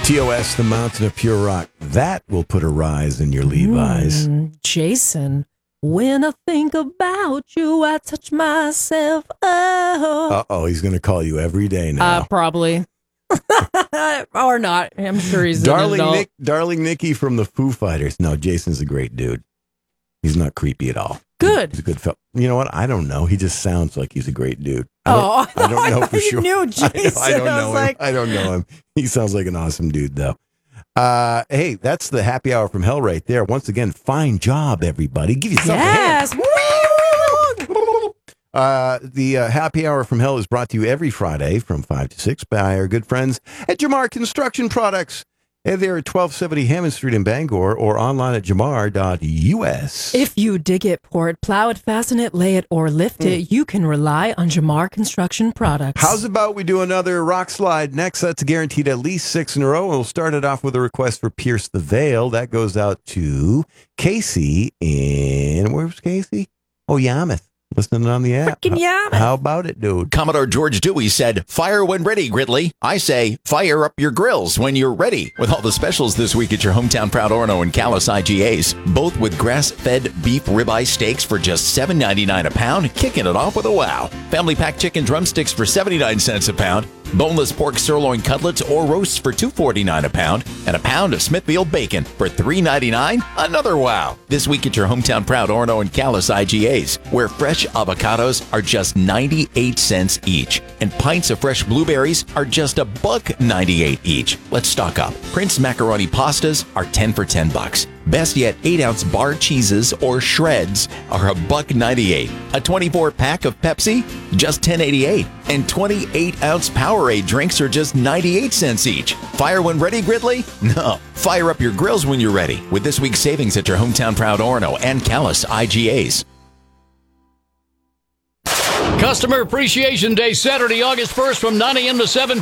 TOS, the mountain of pure rock. That will put a rise in your Levi's. Jason, when I think about you, I touch myself. Uh-oh, he's going to call you every day now. Probably. Or not. I'm sure he's Darling Nikki from the Foo Fighters. No, Jason's a great dude. He's not creepy at all. Good. He's a good fellow. You know what? I don't know. He just sounds like he's a great dude. I don't know for sure. Knew Jason. I don't know him. Like... I don't know him. He sounds like an awesome dude, though. Hey, that's the happy hour from hell right there. Once again, fine job, everybody. Give yourself a hand. The happy hour from hell is brought to you every Friday from 5 to 6 by our good friends at Jamar Construction Products. They're at 1270 Hammond Street in Bangor or online at jamar.us. If you dig it, pour it, plow it, fasten it, lay it, or lift it, you can rely on Jamar Construction Products. How's about we do another rock slide next? That's guaranteed at least 6 in a row. We'll start it off with a request for Pierce the Veil. That goes out to Casey in, where's Casey? Oh, Yarmouth. Listening on the app. How about it, dude? Commodore George Dewey said, "Fire when ready, Gridley." I say, fire up your grills when you're ready. With all the specials this week at your hometown Proud Orono and Callis IGAs, both with grass-fed beef ribeye steaks for just $7.99 a pound, kicking it off with a wow. Family pack chicken drumsticks for 79 cents a pound. Boneless pork sirloin cutlets or roasts for $2.49 a pound, and a pound of Smithfield bacon for $3.99. Another wow! This week at your hometown Proud Orono and Callis IGAs, where fresh avocados are just 98 cents each, and pints of fresh blueberries are just $1.98 each. Let's stock up. Prince macaroni pastas are 10 for $10. Best yet, 8-ounce bar cheeses or shreds are $1.98. A 24-pack of Pepsi, just $10.88. And 28-ounce Powerade drinks are just 98 cents each. Fire when ready, Gridley? No. Fire up your grills when you're ready with this week's savings at your hometown Proud Orono and Callis IGAs. Customer Appreciation Day, Saturday, August 1st from 9 a.m. to 7